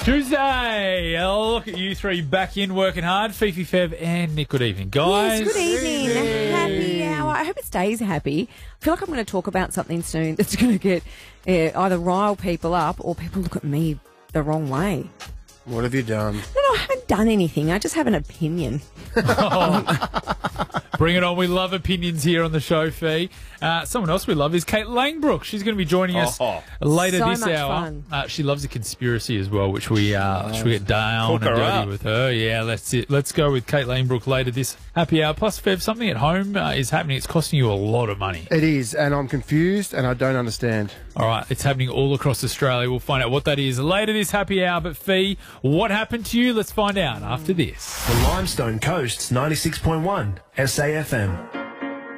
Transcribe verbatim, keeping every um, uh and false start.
Tuesday. Oh, look at you three back in working hard. Fifi, Fev and Nick. Good evening, guys. Yes, good evening. Happy hour. I hope it stays happy. I feel like I'm going to talk about something soon that's going to get uh, either rile people up or people look at me the wrong way. What have you done? No, no, I haven't done anything. I just have an opinion. Bring it on. We love opinions here on the show, Fee. Uh, someone else we love is Kate Langbrook. She's going to be joining us Oh, later so this much hour. fun. Uh, she loves a conspiracy as well, which we uh, should we get down Cook and her dirty up. with her. Yeah, let's it. Let's go with Kate Langbrook later this happy hour. Plus, Fev, something at home uh, is happening. It's costing you a lot of money. It is, and I'm confused, and I don't understand. All right, it's happening all across Australia. We'll find out what that is later this happy hour. But Fee, what happened to you? Let's find out after this. The Limestone Coast's ninety-six point one S A F M.